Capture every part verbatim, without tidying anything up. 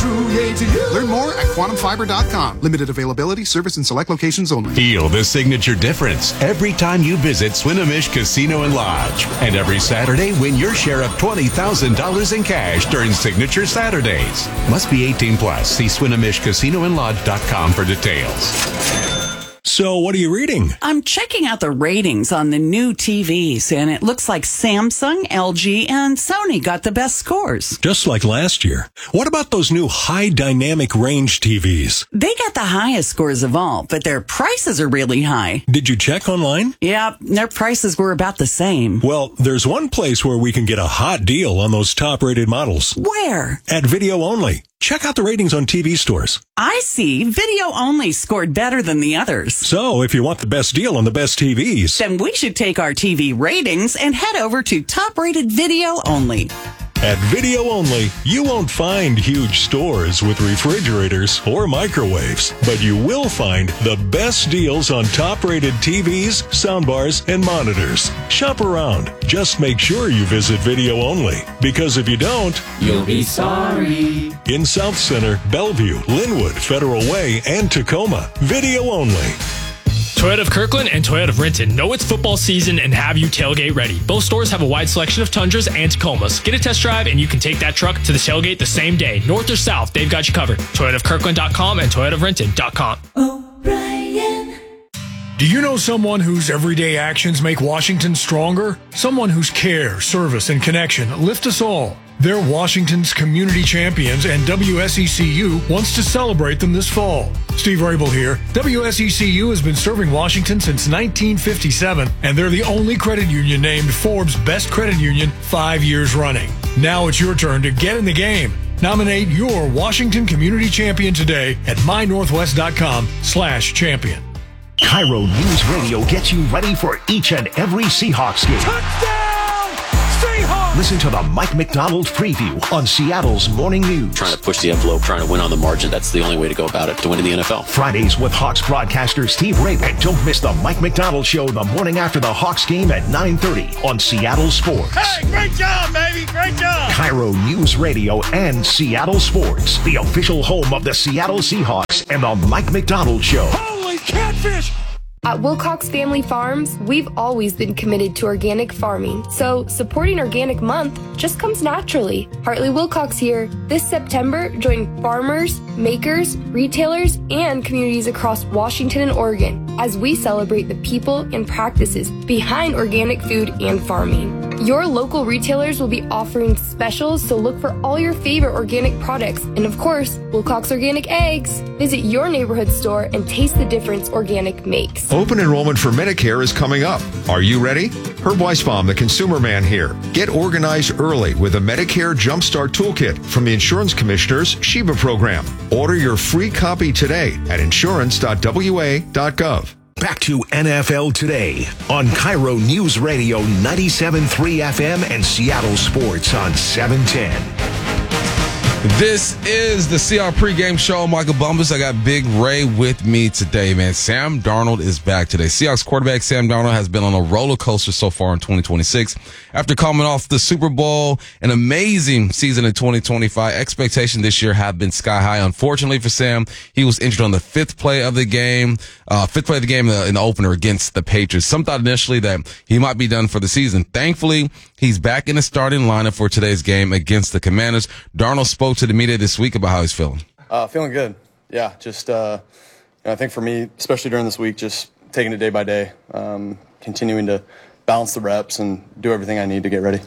true yay to you. Learn more at quantum fiber dot com. Limited availability, service in select locations only. Feel the signature difference every time you visit Swinomish Casino and Lodge. And every Saturday, win your share of twenty thousand dollars in cash during Signature Saturdays. Must be eighteen plus. See Swinomish Casino and Lodge dot com for details. So what are you reading? I'm checking out the ratings on the new T Vs, and it looks like Samsung, L G, and Sony got the best scores. Just like last year. What about those new high dynamic range T Vs? They got the highest scores of all, but their prices are really high. Did you check online? Yeah, their prices were about the same. Well, there's one place where we can get a hot deal on those top-rated models. Where? At Video Only. Check out the ratings on T V stores. I see. Video Only scored better than the others. So, if you want the best deal on the best T Vs, then we should take our T V ratings and head over to top-rated Video Only. At Video Only, you won't find huge stores with refrigerators or microwaves, but you will find the best deals on top-rated T Vs, soundbars, and monitors. Shop around. Just make sure you visit Video Only, because if you don't, you'll be sorry. In South Center, Bellevue, Linwood, Federal Way, and Tacoma, Video Only. Toyota of Kirkland and Toyota of Renton know it's football season and have you tailgate ready. Both stores have a wide selection of Tundras and Tacomas. Get a test drive and you can take that truck to the tailgate the same day. North or south, they've got you covered. Toyota of Kirkland dot com and Toyota of Renton dot com. O'Brien. Do you know someone whose everyday actions make Washington stronger? Someone whose care, service, and connection lift us all. They're Washington's community champions, and W S E C U wants to celebrate them this fall. Steve Rabel here. W S E C U has been serving Washington since nineteen fifty-seven, and they're the only credit union named Forbes' Best Credit Union five years running. Now it's your turn to get in the game. Nominate your Washington Community Champion today at my northwest dot com slash champion. Cairo News Radio gets you ready for each and every Seahawks game. Touchdown! Seahawks! Listen to the Mike McDonald preview on Seattle's Morning News. Trying to push the envelope, trying to win on the margin. That's the only way to go about it, to win in the N F L. Fridays with Hawks broadcaster Steve Rabel. And don't miss the Mike McDonald Show the morning after the Hawks game at nine thirty on Seattle Sports. Hey, great job, baby. Great job. Cairo News Radio and Seattle Sports, the official home of the Seattle Seahawks and the Mike McDonald Show. Holy catfish! At Wilcox Family Farms, we've always been committed to organic farming, so supporting Organic Month just comes naturally. Hartley Wilcox here. This September, join farmers, makers, retailers, and communities across Washington and Oregon as we celebrate the people and practices behind organic food and farming. Your local retailers will be offering specials, so look for all your favorite organic products. And of course, Wilcox Organic Eggs. Visit your neighborhood store and taste the difference organic makes. Open enrollment for Medicare is coming up. Are you ready? Herb Weisbaum, the consumer man here. Get organized early with a Medicare Jumpstart Toolkit from the Insurance Commissioner's Sheba program. Order your free copy today at insurance dot w a dot gov. Back to N F L Today on Cairo News Radio ninety-seven point three F M and Seattle Sports on seven ten. This is the Seahawks pregame show. Michael Bumpus. I got Big Ray with me today, man. Sam Darnold is back today. Seahawks quarterback Sam Darnold has been on a roller coaster so far in twenty twenty-six. After coming off the Super Bowl, an amazing season in twenty twenty-five, expectations this year have been sky high. Unfortunately for Sam, he was injured on the fifth play of the game, uh, fifth play of the game in the, in the opener against the Patriots. Some thought initially that he might be done for the season. Thankfully, he's back in the starting lineup for today's game against the Commanders. Darnold spoke to the media this week about how he's feeling. Uh, feeling good. Yeah, just uh, you know, I think for me, especially during this week, just taking it day by day, um, continuing to balance the reps and do everything I need to get ready.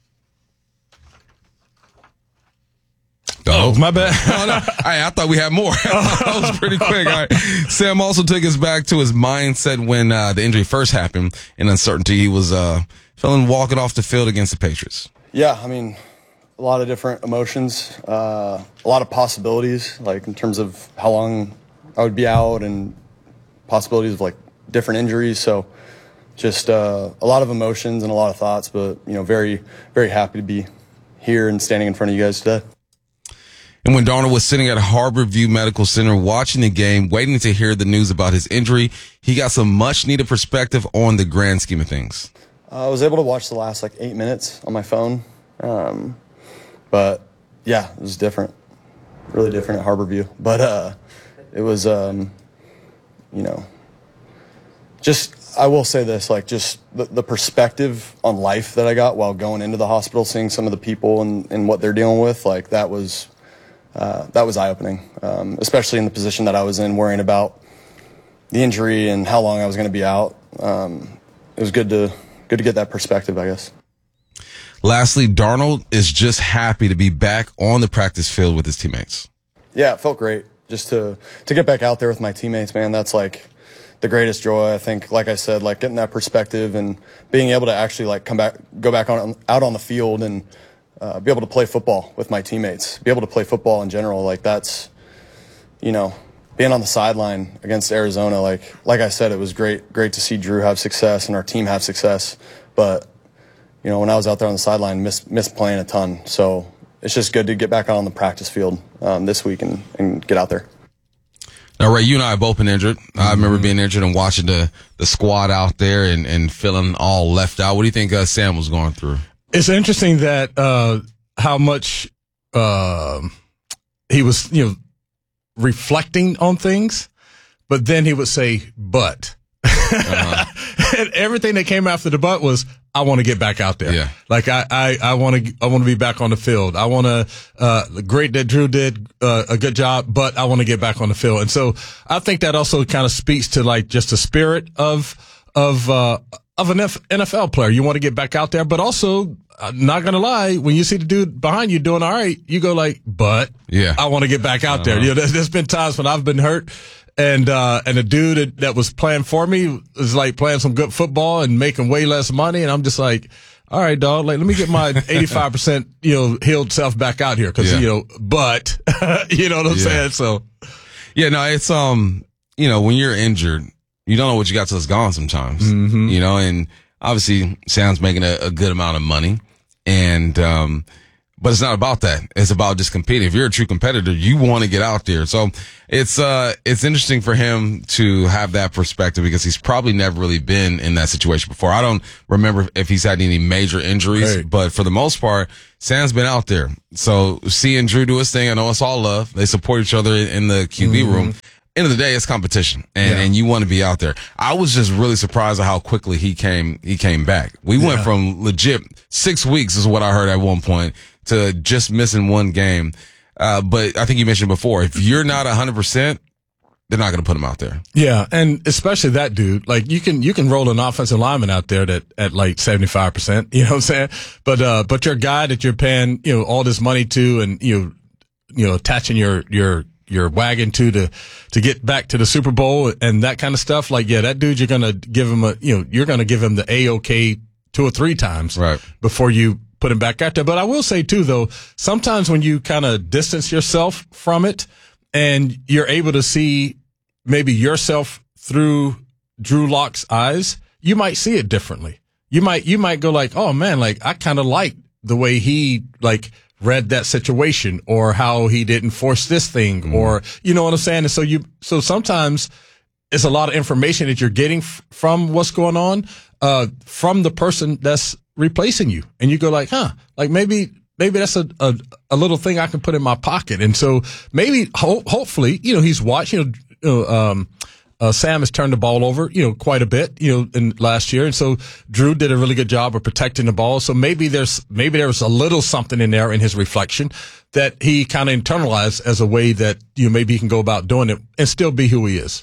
Oh, my bad. oh, no. I, I thought we had more. That was pretty quick. All right. Sam also took us back to his mindset when uh, the injury first happened and uncertainty. He was uh, feeling walking off the field against the Patriots. Yeah, I mean, a lot of different emotions, uh, a lot of possibilities, like in terms of how long I would be out and possibilities of like different injuries. So just uh, a lot of emotions and a lot of thoughts, but, you know, very, very happy to be here and standing in front of you guys today. And when Darnold was sitting at Harbor View Medical Center watching the game, waiting to hear the news about his injury, he got some much-needed perspective on the grand scheme of things. Uh, I was able to watch the last, like, eight minutes on my phone. Um, but, yeah, it was different. really different at Harborview. But uh, it was, um, you know, just I will say this, like just the, the perspective on life that I got while going into the hospital, seeing some of the people and, and what they're dealing with, like that was uh, that was eye-opening, um, especially in the position that I was in, worrying about the injury and how long I was going to be out. Um, it was good to good to get that perspective, I guess. Lastly, Darnold is just happy to be back on the practice field with his teammates. Yeah, it felt great just to to get back out there with my teammates, man. That's like the greatest joy, I think. Like I said, like getting that perspective and being able to actually like come back, go back on out on the field and uh, be able to play football with my teammates, be able to play football in general. Like that's, you know, being on the sideline against Arizona. Like like I said, it was great, great to see Drew have success and our team have success. But you know, when I was out there on the sideline, missed missed playing a ton. So it's just good to get back out on the practice field um, this week and, and get out there. Now, Ray, you and I have both been injured. Mm-hmm. I remember being injured and watching the, the squad out there and, and feeling all left out. What do you think uh, Sam was going through? It's interesting that uh, how much uh, he was, you know, reflecting on things, but then he would say, but. Uh-huh. And everything that came after the but was, I want to get back out there. Yeah. Like I, I, I want to, I want to be back on the field. I want to, uh, great that Drew did uh, a good job, but I want to get back on the field. And so I think that also kind of speaks to like just the spirit of, of, uh, of an N F L player. You want to get back out there, but also, I'm not going to lie, when you see the dude behind you doing all right, you go like, but yeah, I want to get back out uh-huh. there. You know, there's, there's been times when I've been hurt. And, uh, and the dude that, that was playing for me was like playing some good football and making way less money. And I'm just like, all right, dog, like, let me get my eighty-five percent, you know, healed self back out here. Cause, yeah. you know, but, you know what I'm yeah. saying? So, yeah, no, it's, um, you know, when you're injured, you don't know what you got till it's gone sometimes, mm-hmm. you know, and obviously Sam's making a, a good amount of money. And, um, but it's not about that. It's about just competing. If you're a true competitor, you want to get out there. So it's, uh, it's interesting for him to have that perspective because he's probably never really been in that situation before. I don't remember if he's had any major injuries, hey. but for the most part, Sam's been out there. So seeing Drew do his thing, I know it's all love. They support each other in the Q B mm-hmm. room. End of the day, it's competition, and, yeah. and you want to be out there. I was just really surprised at how quickly he came, he came back. We yeah. went from legit six weeks is what I heard at one point to just missing one game. Uh, but I think you mentioned before, if you're not a hundred percent, they're not going to put him out there. Yeah. And especially that dude, like you can, you can roll an offensive lineman out there that at like seventy-five percent, you know what I'm saying? But, uh, but your guy that you're paying, you know, all this money to and, you know, you know, attaching your, your, your wagon to to to get back to the Super Bowl and that kind of stuff. Like, yeah, that dude, you're gonna give him a, you know, you're gonna give him the A-OK two or three times right. before you put him back out there. But I will say too, though, sometimes when you kind of distance yourself from it and you're able to see maybe yourself through Drew Lock's eyes, you might see it differently. You might you might go like, oh man, like I kind of like the way he like. read that situation or how he didn't force this thing mm. or, you know what I'm saying? And so you, so sometimes it's a lot of information that you're getting f- from what's going on, uh, from the person that's replacing you. And you go like, huh, like maybe, maybe that's a, a, a little thing I can put in my pocket. And so maybe, ho- hopefully, you know, he's watching, you know, um, Uh, Sam has turned the ball over, you know, quite a bit, you know, in last year. And so Drew did a really good job of protecting the ball. So maybe there's, maybe there was a little something in there in his reflection that he kind of internalized as a way that, you know, maybe he can go about doing it and still be who he is.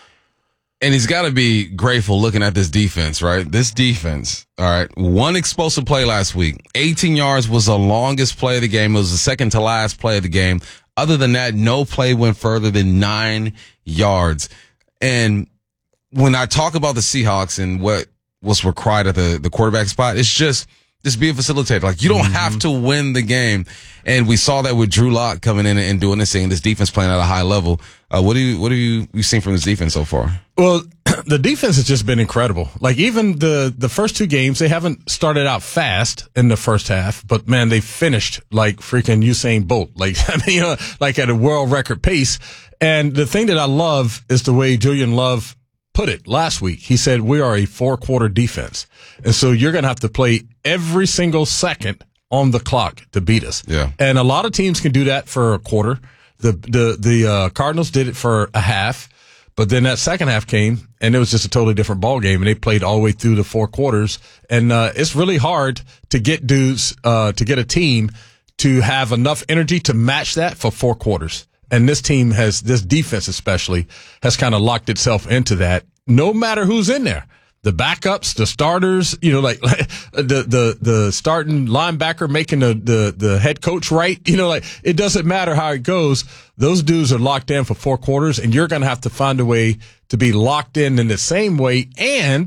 And he's got to be grateful looking at this defense, right? This defense, all right, one explosive play last week. eighteen yards was the longest play of the game. It was the second to last play of the game. Other than that, no play went further than nine yards. And when I talk about the Seahawks and what was required at the, the quarterback spot, it's just, just be a facilitator. Like you don't mm-hmm. have to win the game. And we saw that with Drew Lock coming in and doing this thing, this defense playing at a high level. Uh, what do you, what have you, you seen from this defense so far? Well, the defense has just been incredible. Like even the, the first two games, they haven't started out fast in the first half, but man, they finished like freaking Usain Bolt. Like, I mean, you know, like at a world record pace. And the thing that I love is the way Julian Love put it last week. He said, we are a four quarter defense. And so you're going to have to play every single second on the clock to beat us. Yeah. And a lot of teams can do that for a quarter. The the the uh, Cardinals did it for a half, but then that second half came, and it was just a totally different ball game, and they played all the way through the four quarters. And uh, it's really hard to get dudes, uh, to get a team to have enough energy to match that for four quarters. And this team has, this defense especially, has kind of locked itself into that, no matter who's in there. The backups, the starters, you know, like, like the, the, the starting linebacker making the, the, the head coach right, you know, like it doesn't matter how it goes. Those dudes are locked in for four quarters, and you're going to have to find a way to be locked in in the same way and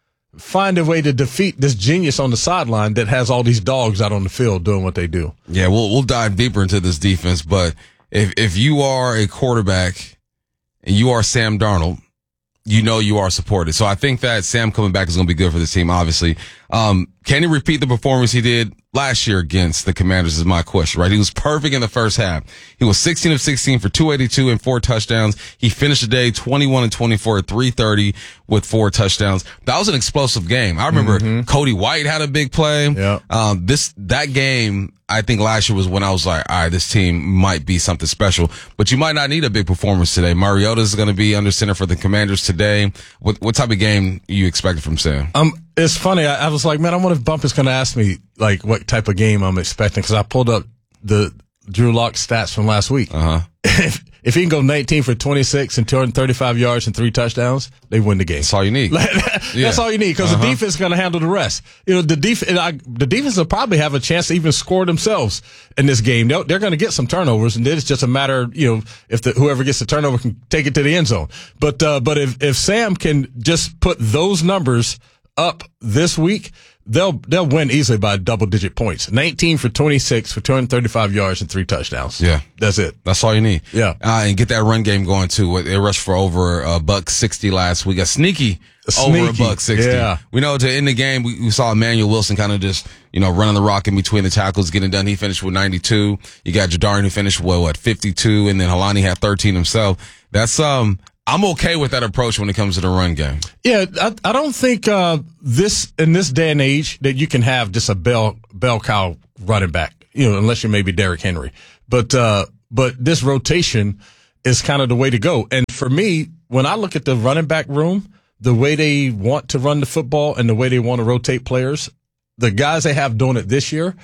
find a way to defeat this genius on the sideline that has all these dogs out on the field doing what they do. Yeah, we'll, we'll dive deeper into this defense, but if, if you are a quarterback and you are Sam Darnold, you know you are supported. So I think that Sam coming back is going to be good for this team, obviously. Um, can he repeat the performance he did last year against the Commanders is my question, right? He was perfect in the first half. He was sixteen of sixteen for two eighty-two and four touchdowns. He finished the day twenty-one and twenty-four at three thirty with four touchdowns. That was an explosive game. I remember mm-hmm. Cody White had a big play. Yeah. Um, this, that game, I think last year was when I was like, all right, this team might be something special, but you might not need a big performance today. Mariota is going to be under center for the Commanders today. What, what type of game are you expecting from Sam? Um, it's funny. I, I was like, man, I wonder if Bump is going to ask me like what type of game I'm expecting, because I pulled up the Drew Lock stats from last week. Uh-huh. if, if he can go nineteen for twenty-six and two hundred thirty-five yards and three touchdowns, they win the game. That's all you need. That's yeah. all you need, because uh-huh. the defense is going to handle the rest. You know, the def- I, the defense will probably have a chance to even score themselves in this game. They're, they're going to get some turnovers, and then it's just a matter, you know, if the, whoever gets the turnover can take it to the end zone. But uh, but if if Sam can just put those numbers up this week, they'll they'll win easily by double digit points. nineteen for twenty-six for two hundred thirty-five yards and three touchdowns. Yeah, that's it. That's all you need. Yeah, uh, and get that run game going too. They rushed for over a buck sixty last week. A sneaky, sneaky. over a buck sixty. Yeah. We know to end the game, we, we saw Emmanuel Wilson kind of just you know running the rock in between the tackles, getting done. He finished with ninety-two. You got Jadarian who finished with what fifty-two, and then Helani had thirteen himself. That's um. I'm okay with that approach when it comes to the run game. Yeah, I, I don't think uh, this in this day and age that you can have just a bell bell cow running back, you know, unless you're maybe Derrick Henry. But uh, but this rotation is kind of the way to go. And for me, when I look at the running back room, the way they want to run the football and the way they want to rotate players, the guys they have doing it this year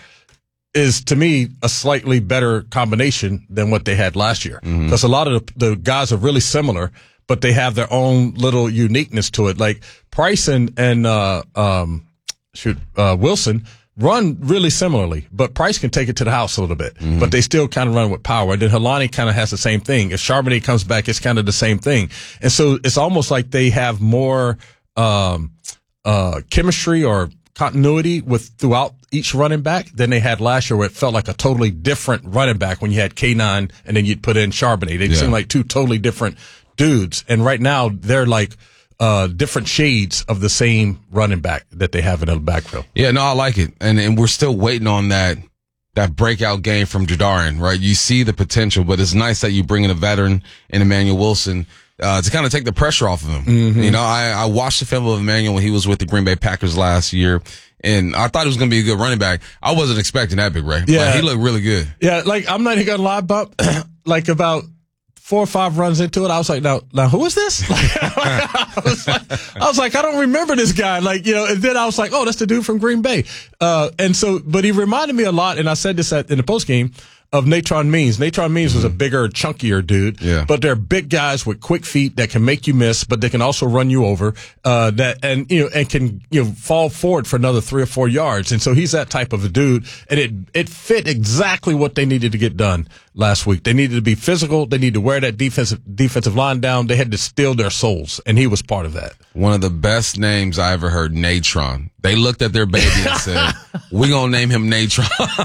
is, to me, a slightly better combination than what they had last year. Because mm-hmm. a lot of the, the guys are really similar, but they have their own little uniqueness to it. Like Price and, and uh, um, shoot, uh, Wilson run really similarly, but Price can take it to the house a little bit, mm-hmm. but they still kind of run with power. And then Helani kind of has the same thing. If Charbonnet comes back, it's kind of the same thing. And so it's almost like they have more um, uh, chemistry or continuity with throughout each running back than they had last year, where it felt like a totally different running back when you had K nine and then you'd put in Charbonnet. They yeah. seem like two totally different dudes. And right now they're like uh different shades of the same running back that they have in the backfield. Yeah, no, I like it. And and we're still waiting on that that breakout game from Jadarian, right? You see the potential, but it's nice that you bring in a veteran in Emmanuel Wilson uh to kind of take the pressure off of him. Mm-hmm. You know, I, I watched the film of Emmanuel when he was with the Green Bay Packers last year, and I thought he was going to be a good running back. I wasn't expecting that, Big Ray. Yeah. Like, he looked really good. Yeah, like I'm not even going to lie, Bump. Like about four or five runs into it, I was like, now, now who is this? Like, I, was like, I was like, I don't remember this guy. Like, you know, and then I was like, oh, that's the dude from Green Bay. Uh, and so, but he reminded me a lot, and I said this at, in the post game, of Natron Means. Natron Means was a bigger, chunkier dude. Yeah. But they're big guys with quick feet that can make you miss, but they can also run you over, uh, that, and, you know, and can, you know, fall forward for another three or four yards. And so he's that type of a dude. And it, it fit exactly what they needed to get done last week. They needed to be physical. They needed to wear that defensive, defensive line down. They had to steal their souls. And he was part of that. One of the best names I ever heard, Natron. They looked at their baby and said, we're going to name him Natron.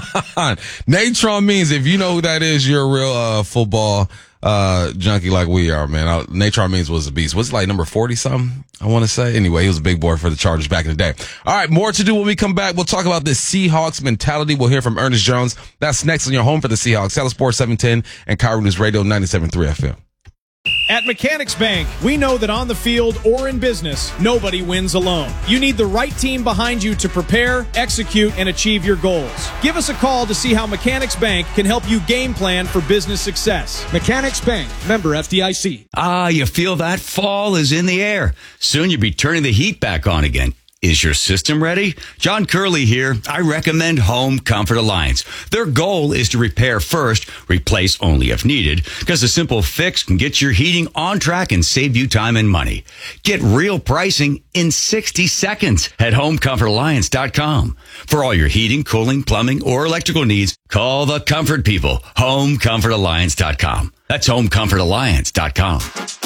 Natron Means, if you know who that is, you're a real uh, football uh, junkie like we are, man. I, Natron Means was a beast. Was it like number forty something? I want to say. Anyway, he was a big boy for the Chargers back in the day. All right, more to do when we come back. We'll talk about this Seahawks mentality. We'll hear from Ernest Jones. That's next on your home for the Seahawks. Seattle Sports seven ten and Cairo News Radio ninety-seven point three F M. At Mechanics Bank, we know that on the field or in business, nobody wins alone. You need the right team behind you to prepare, execute, and achieve your goals. Give us a call to see how Mechanics Bank can help you game plan for business success. Mechanics Bank, member F D I C. Ah, you feel that fall is in the air. Soon you'll be turning the heat back on again. Is your system ready? John Curley here. I recommend Home Comfort Alliance. Their goal is to repair first, replace only if needed, because a simple fix can get your heating on track and save you time and money. Get real pricing in sixty seconds at home comfort alliance dot com. For all your heating, cooling, plumbing, or electrical needs, call the comfort people. home comfort alliance dot com. That's home comfort alliance dot com.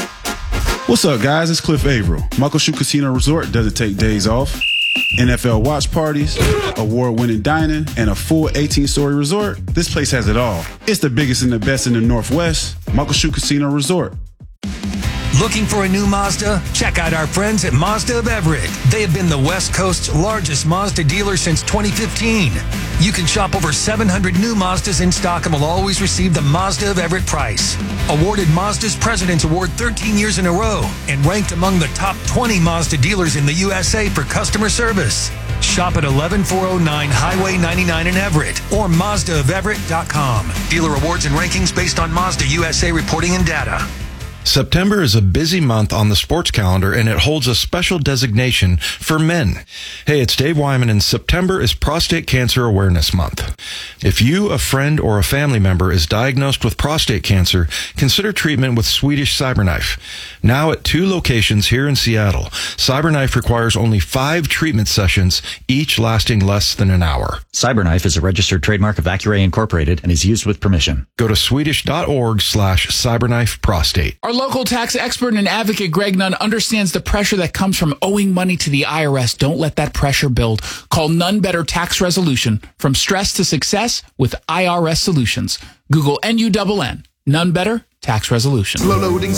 What's up, guys? It's Cliff Averill. Muckleshoot Casino Resort doesn't take days off. N F L watch parties, award-winning dining, and a full eighteen-story resort. This place has it all. It's the biggest and the best in the Northwest. Muckleshoot Casino Resort. Looking for a new Mazda? Check out our friends at Mazda of Everett. They have been the West Coast's largest Mazda dealer since twenty fifteen. You can shop over seven hundred new Mazdas in stock and will always receive the Mazda of Everett price. Awarded Mazda's President's Award thirteen years in a row and ranked among the top twenty Mazda dealers in the U S A for customer service. Shop at eleven four oh nine Highway ninety-nine in Everett or Mazda of Everett dot com. Dealer awards and rankings based on Mazda U S A reporting and data. September is a busy month on the sports calendar, and it holds a special designation for men. Hey, it's Dave Wyman, and September is Prostate Cancer Awareness Month. If you, a friend, or a family member is diagnosed with prostate cancer, consider treatment with Swedish CyberKnife. Now at two locations here in Seattle, CyberKnife requires only five treatment sessions, each lasting less than an hour. CyberKnife is a registered trademark of Accuray Incorporated and is used with permission. Go to swedish.org slash cyberknife prostate. Our local tax expert and advocate, Greg Nunn, understands the pressure that comes from owing money to the I R S. Don't let that pressure build. Call None Better Tax Resolution. From stress to success with I R S Solutions. Google N U N N. None Better Tax Resolution. Slow loading